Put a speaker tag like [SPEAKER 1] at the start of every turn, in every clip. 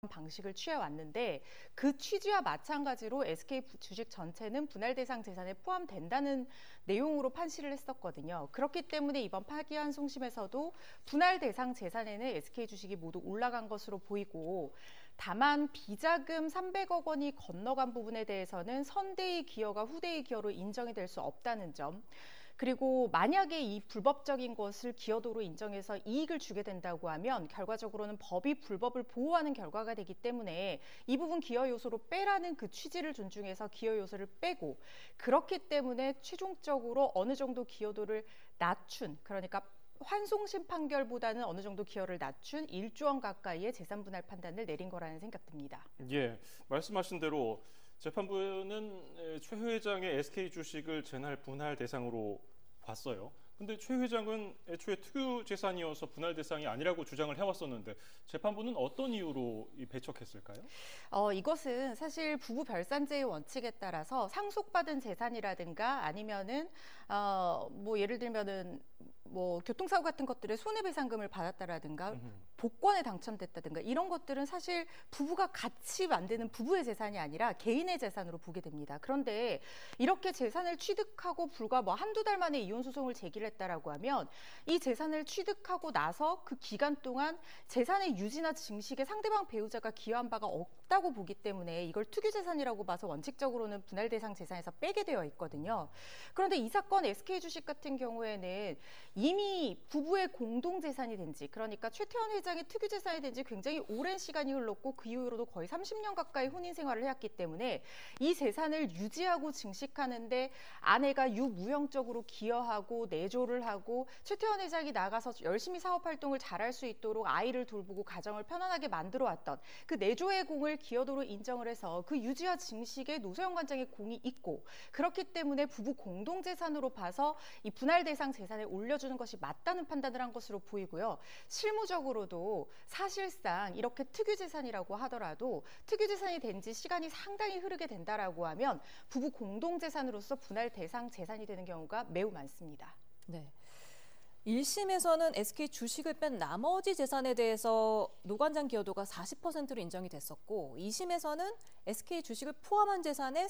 [SPEAKER 1] 방식을 취해왔는데 그 취지와 마찬가지로 SK 주식 전체는 분할 대상 재산에 포함된다는 내용으로 판시를 했었거든요. 그렇기 때문에 이번 파기환송심에서도 분할 대상 재산에는 SK 주식이 모두 올라간 것으로 보이고, 다만 비자금 300억 원이 건너간 부분에 대해서는 선대의 기여가 후대의 기여로 인정이 될 수 없다는 점, 그리고 만약에 이 불법적인 것을 기여도로 인정해서 이익을 주게 된다고 하면 결과적으로는 법이 불법을 보호하는 결과가 되기 때문에 이 부분 기여 요소로 빼라는 그 취지를 존중해서 기여 요소를 빼고, 그렇기 때문에 최종적으로 어느 정도 기여도를 낮춘, 그러니까 환송심 판결보다는 어느 정도 기여를 낮춘 1조 원 가까이의 재산 분할 판단을 내린 거라는 생각 듭니다.
[SPEAKER 2] 예, 말씀하신 대로 재판부는 최 회장의 SK 주식을 제날 분할 대상으로 봤어요. 근데 최 회장은 애초에 특유 재산이어서 분할 대상이 아니라고 주장을 해왔었는데 재판부는 어떤 이유로 배척했을까요?
[SPEAKER 1] 이것은 사실 부부 별산제의 원칙에 따라서 상속받은 재산이라든가 아니면은 뭐 예를 들면은 뭐 교통사고 같은 것들에 손해배상금을 받았다라든가 복권에 당첨됐다든가 이런 것들은 사실 부부가 같이 만드는 부부의 재산이 아니라 개인의 재산으로 보게 됩니다. 그런데 이렇게 재산을 취득하고 불과 뭐 한두 달 만에 이혼 소송을 제기를 했다라고 하면 이 재산을 취득하고 나서 그 기간 동안 재산의 유지나 증식에 상대방 배우자가 기여한 바가 없다고 보기 때문에 이걸 특유재산이라고 봐서 원칙적으로는 분할 대상 재산에서 빼게 되어 있거든요. 그런데 이 사건 SK 주식 같은 경우에는 이미 부부의 공동재산이 된 지, 그러니까 최태원 회장의 특유재산이 된 지 굉장히 오랜 시간이 흘렀고 그 이후로도 거의 30년 가까이 혼인 생활을 해왔기 때문에 이 재산을 유지하고 증식하는데 아내가 유무형적으로 기여하고 내조를 하고 최태원 회장이 나가서 열심히 사업활동을 잘할 수 있도록 아이를 돌보고 가정을 편안하게 만들어 왔던 그 내조의 공을 기여도로 인정을 해서 그 유지와 증식에 노소영 관장의 공이 있고, 그렇기 때문에 부부 공동재산으로 봐서 이 분할 대상 재산에 올려주는 것이 맞다는 판단을 한 것으로 보이고요. 실무적으로도 사실상 이렇게 특유재산이라고 하더라도 특유재산이 된 지 시간이 상당히 흐르게 된다라고 하면 부부 공동재산으로서 분할 대상 재산이 되는 경우가 매우 많습니다.
[SPEAKER 3] 네. 1심에서는 SK 주식을 뺀 나머지 재산에 대해서 노관장 기여도가 40%로 인정이 됐었고, 2심에서는 SK 주식을 포함한 재산의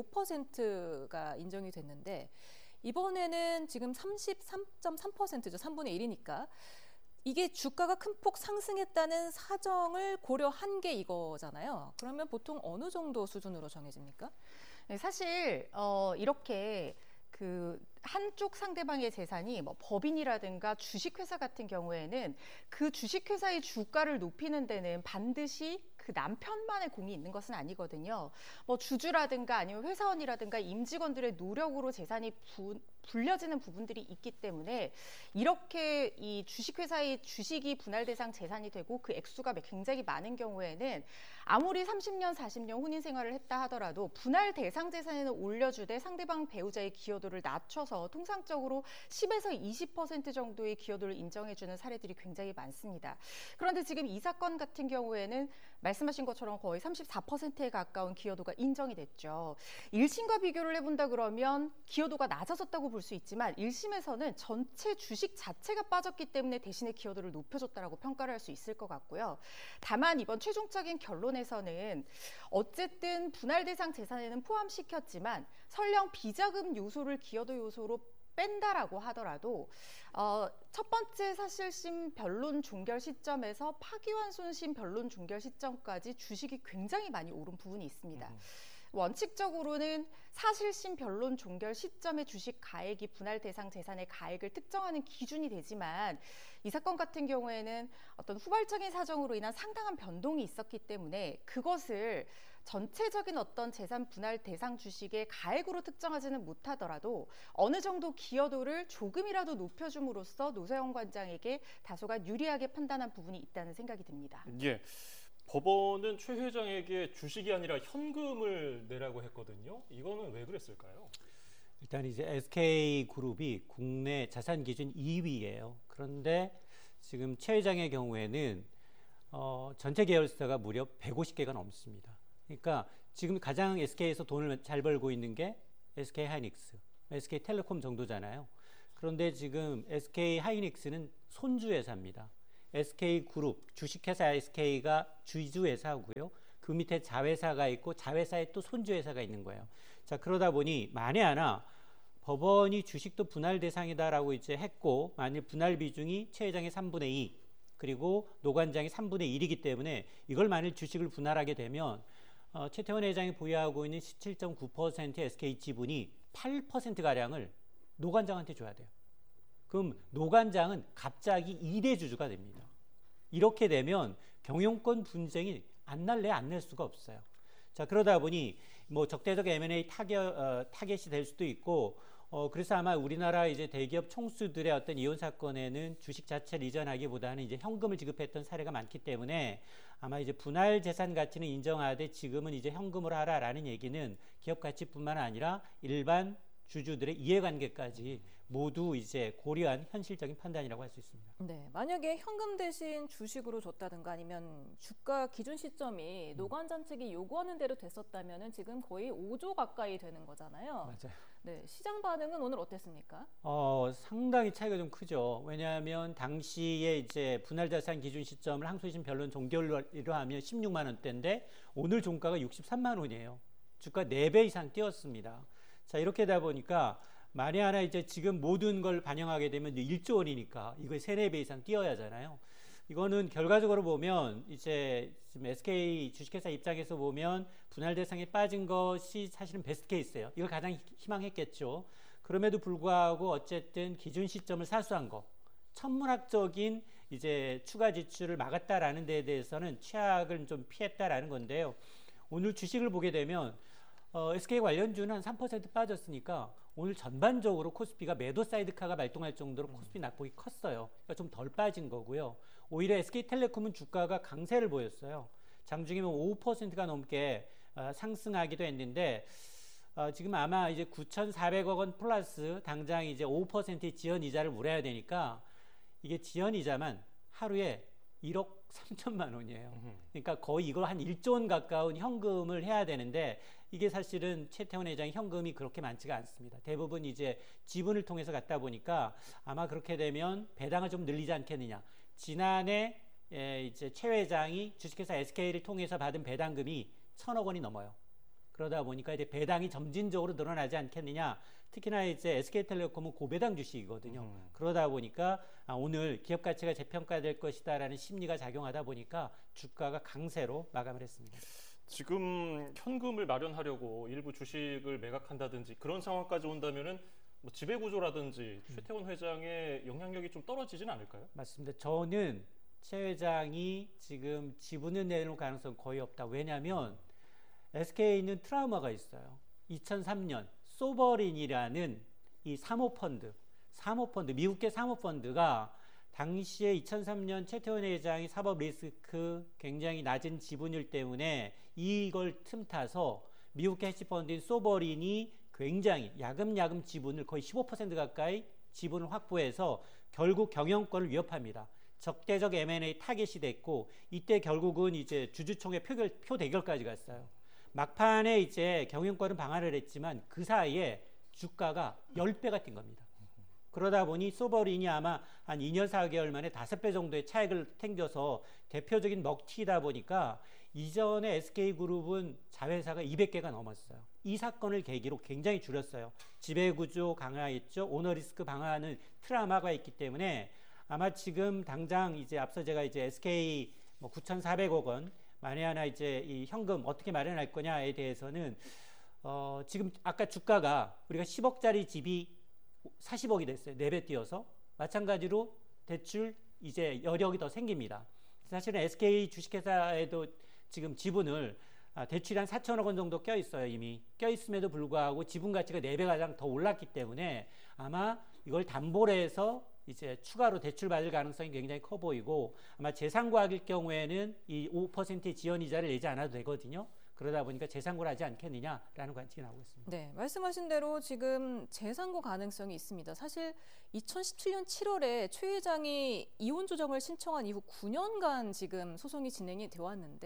[SPEAKER 3] 35%가 인정이 됐는데, 이번에는 지금 33.3%죠. 3분의 1이니까. 이게 주가가 큰 폭 상승했다는 사정을 고려한 게 이거잖아요. 그러면 보통 어느 정도 수준으로 정해집니까?
[SPEAKER 1] 네, 사실 이렇게 그 한쪽 상대방의 재산이 뭐 법인이라든가 주식회사 같은 경우에는 그 주식회사의 주가를 높이는 데는 반드시 그 남편만의 공이 있는 것은 아니거든요. 뭐 주주라든가 아니면 회사원이라든가 임직원들의 노력으로 재산이 불려지는 부분들이 있기 때문에 이렇게 이 주식회사의 주식이 분할 대상 재산이 되고 그 액수가 굉장히 많은 경우에는 아무리 30년, 40년 혼인 생활을 했다 하더라도 분할 대상 재산에는 올려주되 상대방 배우자의 기여도를 낮춰서 통상적으로 10에서 20% 정도의 기여도를 인정해주는 사례들이 굉장히 많습니다. 그런데 지금 이 사건 같은 경우에는 말씀하신 것처럼 거의 34%에 가까운 기여도가 인정이 됐죠. 1심과 비교를 해본다 그러면 기여도가 낮아졌다고 볼 수 있지만 1심에서는 전체 주식 자체가 빠졌기 때문에 대신에 기여도를 높여줬다라고 평가를 할 수 있을 것 같고요. 다만 이번 최종적인 결론에서는 어쨌든 분할 대상 재산에는 포함시켰지만 설령 비자금 요소를 기여도 요소로 뺀다라고 하더라도 첫 번째 사실심 변론 종결 시점에서 파기환송심 변론 종결 시점까지 주식이 굉장히 많이 오른 부분이 있습니다. 원칙적으로는 사실심 변론 종결 시점의 주식 가액이 분할 대상 재산의 가액을 특정하는 기준이 되지만 이 사건 같은 경우에는 어떤 후발적인 사정으로 인한 상당한 변동이 있었기 때문에 그것을 전체적인 어떤 재산 분할 대상 주식의 가액으로 특정하지는 못하더라도 어느 정도 기여도를 조금이라도 높여줌으로써 노소영 관장에게 다소간 유리하게 판단한 부분이 있다는 생각이 듭니다.
[SPEAKER 2] 예. 법원은 최 회장에게 주식이 아니라 현금을 내라고 했거든요. 이거는 왜 그랬을까요?
[SPEAKER 4] 일단 이제 SK그룹이 국내 자산 기준 2위예요. 그런데 지금 최 회장의 경우에는 전체 계열사가 무려 150개가 넘습니다. 그러니까 지금 가장 SK에서 돈을 잘 벌고 있는 게 SK하이닉스, SK텔레콤 정도잖아요. 그런데 지금 SK하이닉스는 손주회사입니다. SK그룹, 주식회사 SK가 주주회사고요. 그 밑에 자회사가 있고 자회사에 또 손주회사가 있는 거예요. 자, 그러다 보니 만에 하나 법원이 주식도 분할 대상이다라고 이제 했고, 만일 분할 비중이 최 회장의 3분의 2 그리고 노관장의 3분의 1이기 때문에 이걸 만일 주식을 분할하게 되면 최태원 회장이 보유하고 있는 17.9% SK 지분이 8%가량을 노관장한테 줘야 돼요. 그럼 노관장은 갑자기 2대 주주가 됩니다. 이렇게 되면 경영권 분쟁이 안 날래 안 낼 수가 없어요. 자, 그러다 보니 뭐 적대적 M&A 타겟이 될 수도 있고, 그래서 아마 우리나라 이제 대기업 총수들의 어떤 이혼 사건에는 주식 자체를 이전하기보다는 이제 현금을 지급했던 사례가 많기 때문에 아마 이제 분할 재산 가치는 인정하되 지금은 이제 현금으로 하라라는 얘기는 기업 가치뿐만 아니라 일반 주주들의 이해관계까지 모두 이제 고려한 현실적인 판단이라고 할 수 있습니다.
[SPEAKER 3] 네, 만약에 현금 대신 주식으로 줬다든가 아니면 주가 기준 시점이 노관장 측이 요구하는 대로 됐었다면은 지금 거의 5조 가까이 되는 거잖아요.
[SPEAKER 4] 맞아요.
[SPEAKER 3] 네, 시장 반응은 오늘 어땠습니까?
[SPEAKER 4] 상당히 차이가 좀 크죠. 왜냐하면 당시에 이제 분할 자산 기준 시점을 항소심 변론 종결로 하면 16만 원대인데 오늘 종가가 63만 원이에요. 주가 4배 이상 뛰었습니다. 자, 이렇게 되다 보니까 만에 하나 이제 지금 모든 걸 반영하게 되면 1조 원이니까 이거 3, 4배 이상 뛰어야 하잖아요. 이거는 결과적으로 보면 이제 지금 SK 주식회사 입장에서 보면 분할 대상에 빠진 것이 사실은 베스트 케이스예요. 이걸 가장 희망했겠죠. 그럼에도 불구하고 어쨌든 기준 시점을 사수한 거, 천문학적인 이제 추가 지출을 막았다라는 데에 대해서는 최악을 좀 피했다라는 건데요. 오늘 주식을 보게 되면 SK 관련주는 한 3% 빠졌으니까 오늘 전반적으로 코스피가 매도 사이드카가 발동할 정도로 코스피 낙폭이 컸어요. 그러니까 좀 덜 빠진 거고요. 오히려 SK텔레콤은 주가가 강세를 보였어요. 장중이면 5%가 넘게 상승하기도 했는데 지금 아마 이제 9,400억 원 플러스 당장 이제 5%의 지연 이자를 물어야 되니까 이게 지연 이자만 하루에 1억 3천만 원이에요. 그러니까 거의 이걸 한 1조 원 가까운 현금을 해야 되는데 이게 사실은 최태원 회장의 현금이 그렇게 많지가 않습니다. 대부분 이제 지분을 통해서 갔다 보니까 아마 그렇게 되면 배당을 좀 늘리지 않겠느냐. 지난해 이제 최 회장이 주식회사 SK를 통해서 받은 배당금이 1,000억 원이 넘어요. 그러다 보니까 이제 배당이 점진적으로 늘어나지 않겠느냐. 특히나 이제 SK텔레콤은 고배당 주식이거든요. 그러다 보니까 오늘 기업 가치가 재평가될 것이다라는 심리가 작용하다 보니까 주가가 강세로 마감을 했습니다.
[SPEAKER 2] 지금 현금을 마련하려고 일부 주식을 매각한다든지 그런 상황까지 온다면은 뭐 지배구조라든지 최태원 회장의 영향력이 좀 떨어지진 않을까요?
[SPEAKER 4] 맞습니다. 저는 최 회장이 지금 지분을 내놓을 가능성 거의 없다. 왜냐하면 SK는 트라우마가 있어요. 2003년 소버린이라는 이 사모펀드, 미국계 사모펀드가 당시에 2003년 최태원 회장이 사법 리스크 굉장히 낮은 지분율 때문에 이걸 틈타서 미국계 해치펀드인 소버린이 굉장히 야금야금 지분을 거의 15% 가까이 지분을 확보해서 결국 경영권을 위협합니다. 적대적 M&A 타겟이 됐고 이때 결국은 이제 주주총회 표 대결까지 갔어요. 막판에 이제 경영권은 방한을 했지만 그 사이에 주가가 10배가 뛴 겁니다. 그러다 보니 소버린이 아마 한 2년 4개월 만에 5배 정도의 차익을 챙겨서 대표적인 먹튀다 보니까 이전에 SK그룹은 자회사가 200개가 넘었어요. 이 사건을 계기로 굉장히 줄였어요. 지배구조 강화했죠. 오너리스크 방어하는 트라우마가 있기 때문에 아마 지금 당장 이제 앞서 제가 이제 SK 9,400억 원 만에 하나 이제 이 현금 어떻게 마련할 거냐에 대해서는 지금 아까 주가가 우리가 10억짜리 집이 40억이 됐어요. 4배 뛰어서. 마찬가지로 대출 이제 여력이 더 생깁니다. 사실은 SK 주식회사에도 지금 지분을 대출이 한 4천억 원 정도 껴있어요. 이미 껴있음에도 불구하고 지분 가치가 4배 가량 더 올랐기 때문에 아마 이걸 담보로 해서 이제 추가로 대출 받을 가능성이 굉장히 커 보이고 아마 재산과학일 경우에는 이 5%의 지연 이자를 내지 않아도 되거든요. 그러다 보니까 재상고를 하지 않겠느냐라는 관측이 나오고 있습니다.
[SPEAKER 3] 네, 말씀하신 대로 지금 재상고 가능성이 있습니다. 사실 2017년 7월에 최 회장이 이혼 조정을 신청한 이후 9년간 지금 소송이 진행이 되어 왔는데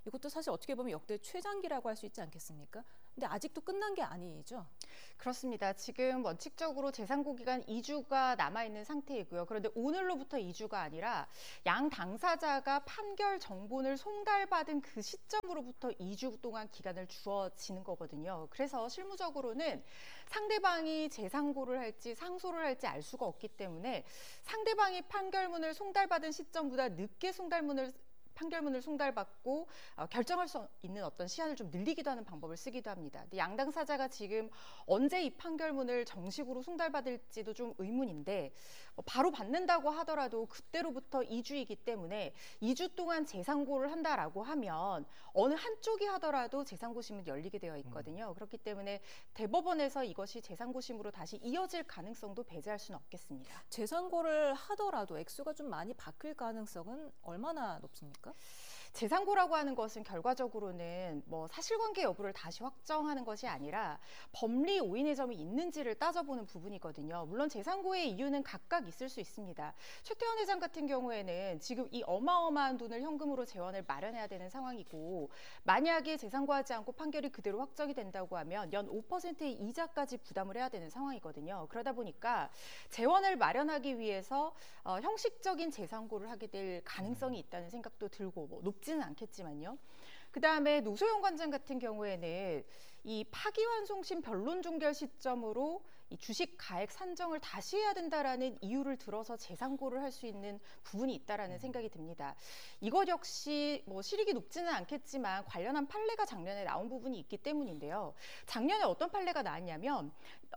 [SPEAKER 3] 이것도 사실 어떻게 보면 역대 최장기라고 할 수 있지 않겠습니까? 근데 아직도 끝난 게 아니죠.
[SPEAKER 1] 그렇습니다. 지금 원칙적으로 재상고 기간 2주가 남아있는 상태이고요. 그런데 오늘로부터 2주가 아니라 양 당사자가 판결 정본을 송달받은 그 시점으로부터 2주 동안 기간을 주어지는 거거든요. 그래서 실무적으로는 상대방이 재상고를 할지 상소를 할지 알 수가 없기 때문에 상대방이 판결문을 송달받은 시점보다 늦게 판결문을 송달받고 결정할 수 있는 어떤 시한을 좀 늘리기도 하는 방법을 쓰기도 합니다. 근데 양 당사자가 지금 언제 이 판결문을 정식으로 송달받을지도 좀 의문인데 바로 받는다고 하더라도 그때로부터 2주이기 때문에 2주 동안 재상고를 한다라고 하면 어느 한쪽이 하더라도 재상고심은 열리게 되어 있거든요. 그렇기 때문에 대법원에서 이것이 재상고심으로 다시 이어질 가능성도 배제할 수는 없겠습니다.
[SPEAKER 3] 재상고를 하더라도 액수가 좀 많이 바뀔 가능성은 얼마나 높습니까?
[SPEAKER 1] 재상고라고 하는 것은 결과적으로는 뭐 사실관계 여부를 다시 확정하는 것이 아니라 법리 오인의 점이 있는지를 따져보는 부분이거든요. 물론 재상고의 이유는 각각 있을 수 있습니다. 최태원 회장 같은 경우에는 지금 이 어마어마한 돈을 현금으로 재원을 마련해야 되는 상황이고 만약에 재상고하지 않고 판결이 그대로 확정이 된다고 하면 연 5%의 이자까지 부담을 해야 되는 상황이거든요. 그러다 보니까 재원을 마련하기 위해서 형식적인 재상고를 하게 될 가능성이 있다는 생각도 들고 높지는 않겠지만요. 그다음에 노소영 관장 같은 경우에는 이 파기환송심 변론 종결 시점으로 이 주식 가액 산정을 다시 해야 된다라는 이유를 들어서 재상고를 할 수 있는 부분이 있다라는 생각이 듭니다. 이것 역시 뭐 실익이 높지는 않겠지만 관련한 판례가 작년에 나온 부분이 있기 때문인데요. 작년에 어떤 판례가 나왔냐면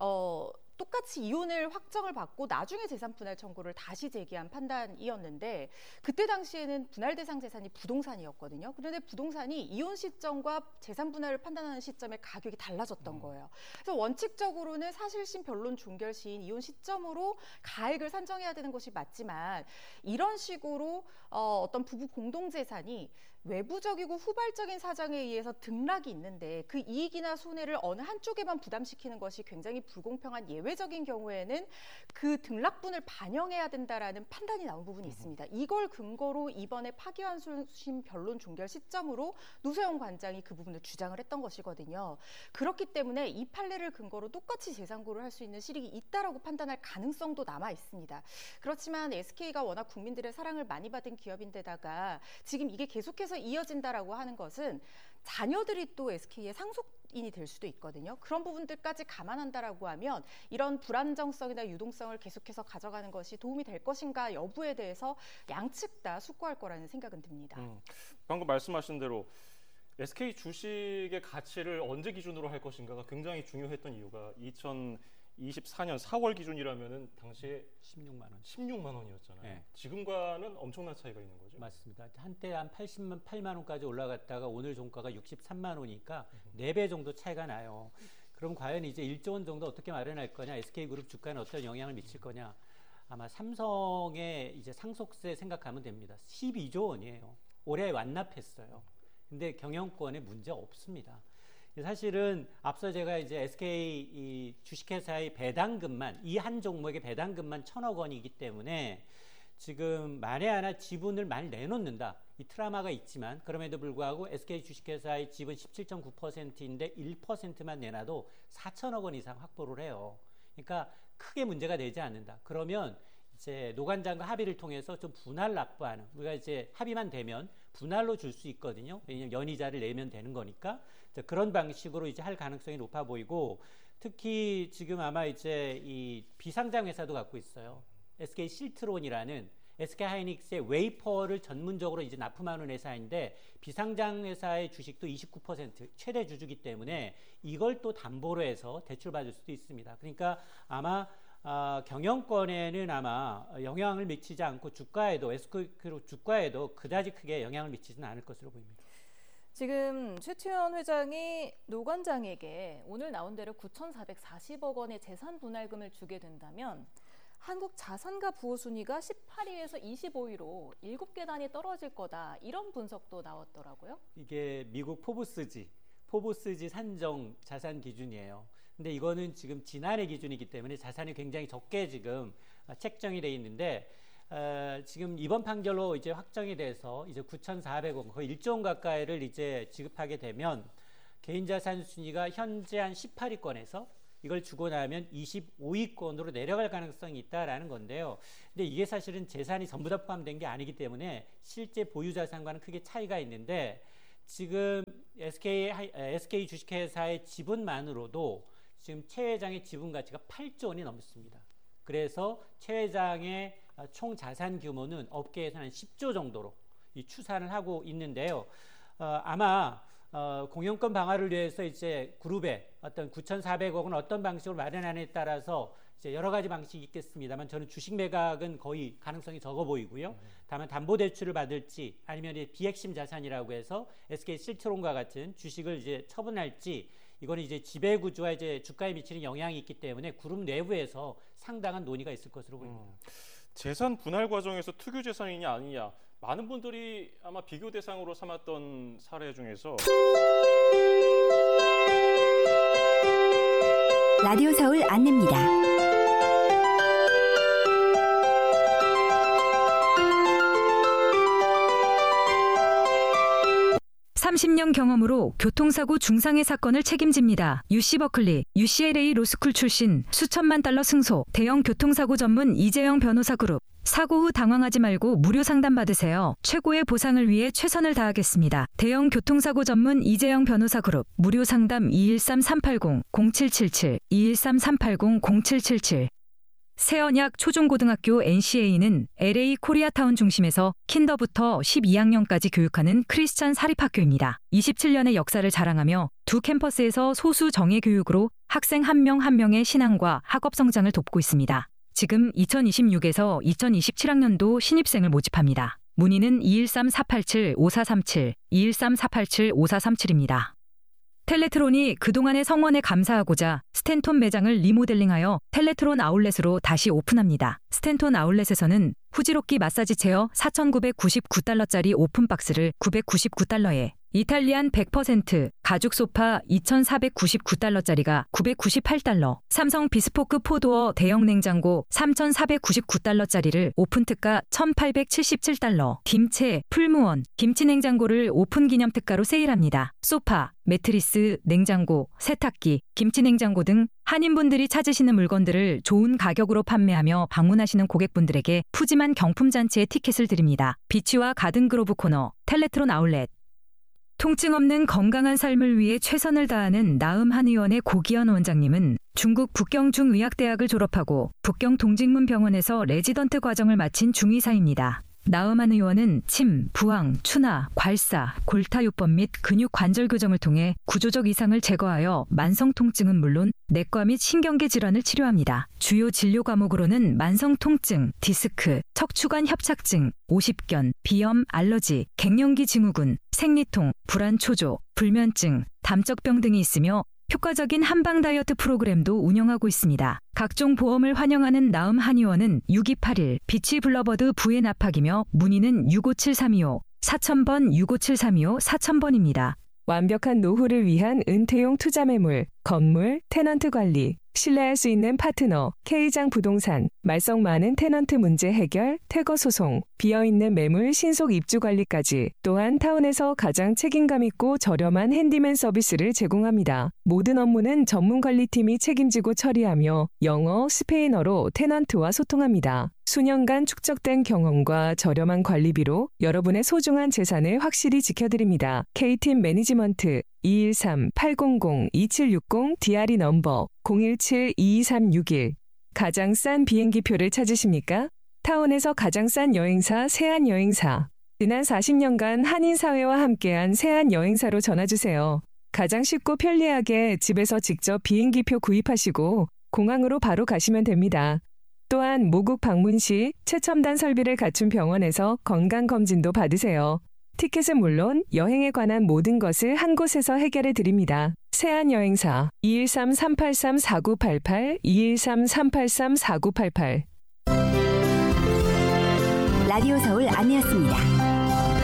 [SPEAKER 1] 똑같이 이혼을 확정을 받고 나중에 재산 분할 청구를 다시 제기한 판단이었는데 그때 당시에는 분할 대상 재산이 부동산이었거든요. 그런데 부동산이 이혼 시점과 재산 분할을 판단하는 시점에 가격이 달라졌던 거예요. 그래서 원칙적으로는 사실심 변론 종결 시인 이혼 시점으로 가액을 산정해야 되는 것이 맞지만 이런 식으로 어떤 부부 공동 재산이 외부적이고 후발적인 사정에 의해서 등락이 있는데 그 이익이나 손해를 어느 한쪽에만 부담시키는 것이 굉장히 불공평한 예외적인 경우에는 그 등락분을 반영해야 된다라는 판단이 나온 부분이 있습니다. 이걸 근거로 이번에 파기환송심 변론 종결 시점으로 노소영 관장이 그 부분을 주장을 했던 것이거든요. 그렇기 때문에 이 판례를 근거로 똑같이 재상고를 할 수 있는 실익이 있다라고 판단할 가능성도 남아 있습니다. 그렇지만 SK가 워낙 국민들의 사랑을 많이 받은 기업인데다가 지금 이게 계속해서 이어진다라고 하는 것은 자녀들이 또 SK의 상속인이 될 수도 있거든요. 그런 부분들까지 감안한다라고 하면 이런 불안정성이나 유동성을 계속해서 가져가는 것이 도움이 될 것인가 여부에 대해서 양측 다 숙고할 거라는 생각은 듭니다.
[SPEAKER 2] 방금 말씀하신 대로 SK 주식의 가치를 언제 기준으로 할 것인가가 굉장히 중요했던 이유가 2024년 4월 기준이라면은 당시에 16만 원이었잖아요.
[SPEAKER 4] 네.
[SPEAKER 2] 지금과는 엄청난 차이가 있는 거죠.
[SPEAKER 4] 맞습니다. 한때 한 8만 원까지 올라갔다가 오늘 종가가 63만 원이니까 4배 정도 차이가 나요. 그럼 과연 이제 1조 원 정도 어떻게 마련할 거냐, SK그룹 주가에 어떤 영향을 미칠 거냐. 아마 삼성의 이제 상속세 생각하면 됩니다. 12조 원이에요. 올해 완납했어요. 근데 경영권에 문제 없습니다. 사실은 앞서 제가 이제 SK 이 주식회사의 배당금만 이 한 종목의 배당금만 1,000억 원이기 때문에 지금 만에 하나 지분을 많이 내놓는다. 이 트라우마가 있지만 그럼에도 불구하고 SK 주식회사의 지분 17.9%인데 1%만 내놔도 4천억 원 이상 확보를 해요. 그러니까 크게 문제가 되지 않는다. 그러면 이제 노관장과 합의를 통해서 좀 분할 납부하는, 우리가 이제 합의만 되면 분할로 줄 수 있거든요. 왜냐하면 연이자를 내면 되는 거니까 그런 방식으로 이제 할 가능성이 높아 보이고, 특히 지금 아마 이제 이 비상장 회사도 갖고 있어요. SK 실트론이라는 SK 하이닉스의 웨이퍼를 전문적으로 이제 납품하는 회사인데 비상장 회사의 주식도 29% 최대 주주기 때문에 이걸 또 담보로 해서 대출받을 수도 있습니다. 그러니까 아마 경영권에는 아마 영향을 미치지 않고 주가에도 SK그룹 주가에도 그다지 크게 영향을 미치지는 않을 것으로 보입니다.
[SPEAKER 3] 지금 최태원 회장이 노 관장에게 오늘 나온 대로 9,440억 원의 재산 분할금을 주게 된다면 한국 자산가 부호 순위가 18위에서 25위로 7계단이 떨어질 거다, 이런 분석도 나왔더라고요.
[SPEAKER 4] 이게 미국 포브스지 산정 자산 기준이에요. 근데 이거는 지금 지난해 기준이기 때문에 자산이 굉장히 적게 지금 책정이 돼 있는데 지금 이번 판결로 이제 확정이 돼서 이제 9,400억 거의 1조 원 가까이를 이제 지급하게 되면 개인자산 순위가 현재 한 18위권에서 이걸 주고 나면 25위권으로 내려갈 가능성이 있다라는 건데요. 근데 이게 사실은 재산이 전부 다 포함된 게 아니기 때문에 실제 보유 자산과는 크게 차이가 있는데 지금 SK 주식회사의 지분만으로도 지금 최 회장의 지분 가치가 8조 원이 넘습니다. 그래서 최 회장의 총 자산 규모는 업계에서는 한 10조 정도로 이 추산을 하고 있는데요. 아마 공영권 방어를 위해서 이제 그룹의 어떤 9,400억은 어떤 방식으로 마련하느냐에 따라서 이제 여러 가지 방식이 있겠습니다만 저는 주식 매각은 거의 가능성이 적어 보이고요. 다만 담보대출을 받을지 아니면 이제 비핵심 자산이라고 해서 SK 실트론과 같은 주식을 이제 처분할지 이거는 이제 지배 구조와 이제 주가에 미치는 영향이 있기 때문에 그룹 내부에서 상당한 논의가 있을 것으로 보입니다.
[SPEAKER 2] 재산 분할 과정에서 특유 재산이냐 아니냐 많은 분들이 아마 비교 대상으로 삼았던 사례 중에서
[SPEAKER 5] 라디오 서울 안내입니다. (30년) 경험으로 교통사고 중상해 사건을 책임집니다. UC 버클리, UCLA 로스쿨 출신, 수천만 달러 승소, 대형 교통사고 전문 이재영 변호사 그룹. 사고 후 당황하지 말고 무료 상담 받으세요. 최고의 보상을 위해 최선을 다하겠습니다. 대형 교통사고 전문 이재영 변호사 그룹. 무료 상담 213-380-0777, 213-380-0777. 세언약 초중고등학교 NCA는 LA 코리아타운 중심에서 킨더부터 12학년까지 교육하는 크리스찬 사립학교입니다. 27년의 역사를 자랑하며 두 캠퍼스에서 소수 정예 교육으로 학생 한 명 한 명의 신앙과 학업 성장을 돕고 있습니다. 지금 2026에서 2027학년도 신입생을 모집합니다. 문의는 213-487-5437, 213-487-5437입니다. 텔레트론이 그동안의 성원에 감사하고자 스탠톤 매장을 리모델링하여 텔레트론 아울렛으로 다시 오픈합니다. 스탠톤 아울렛에서는 후지로끼 마사지 체어 4,999달러짜리 오픈박스를 999달러에, 이탈리안 100% 가죽 소파 2,499달러짜리가 998달러, 삼성 비스포크 포도어 대형 냉장고 3,499달러짜리를 오픈특가 1,877달러, 김채, 풀무원, 김치냉장고를 오픈 기념 특가로 세일합니다. 소파, 매트리스, 냉장고, 세탁기, 김치냉장고 등 한인분들이 찾으시는 물건들을 좋은 가격으로 판매하며 방문하시는 고객분들에게 푸짐한 경품잔치의 티켓을 드립니다. 비치와 가든그로브 코너, 텔레트론 아울렛. 통증 없는 건강한 삶을 위해 최선을 다하는 나음 한 의원의 고기현 원장님은 중국 북경중의학대학을 졸업하고 북경 동직문병원에서 레지던트 과정을 마친 중의사입니다. 나음 한 의원은 침, 부항, 추나, 괄사, 골타요법 및 근육 관절 교정을 통해 구조적 이상을 제거하여 만성 통증은 물론 내과 및 신경계 질환을 치료합니다. 주요 진료 과목으로는 만성 통증, 디스크, 척추관 협착증, 오십견, 비염, 알러지, 갱년기 증후군, 생리통, 불안 초조, 불면증, 담적병 등이 있으며 효과적인 한방 다이어트 프로그램도 운영하고 있습니다. 각종 보험을 환영하는 나음 한 의원은 6281 비치 블러버드 부의 납학이며 문의는 657325, 4000번 657325, 4000번입니다. 완벽한 노후를 위한 은퇴용 투자 매물, 건물, 테넌트 관리, 신뢰할 수 있는 파트너, K장 부동산, 말썽 많은 테넌트 문제 해결, 퇴거 소송, 비어있는 매물 신속 입주 관리까지 또한 타운에서 가장 책임감 있고 저렴한 핸디맨 서비스를 제공합니다. 모든 업무는 전문 관리팀이 책임지고 처리하며 영어, 스페인어로 테넌트와 소통합니다. 수년간 축적된 경험과 저렴한 관리비로 여러분의 소중한 재산을 확실히 지켜드립니다. K팀 매니지먼트 213-800-2760 DRE 넘버 017-22361. 가장 싼 비행기표를 찾으십니까? 타운에서 가장 싼 여행사 세안여행사. 지난 40년간 한인사회와 함께한 세안여행사로 전화주세요. 가장 쉽고 편리하게 집에서 직접 비행기표 구입하시고 공항으로 바로 가시면 됩니다. 또한 모국 방문 시 최첨단 설비를 갖춘 병원에서 건강검진도 받으세요. 티켓은 물론 여행에 관한 모든 것을 한 곳에서 해결해 드립니다. 세안여행사 213-383-4988, 213-383-4988. 라디오 서울 안내였습니다.